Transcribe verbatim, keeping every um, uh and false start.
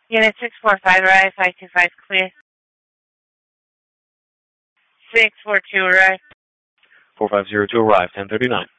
Unit six four five, arrive, five two five, clear. six four two, arrive. four five zero two, arrive, ten thirty-nine.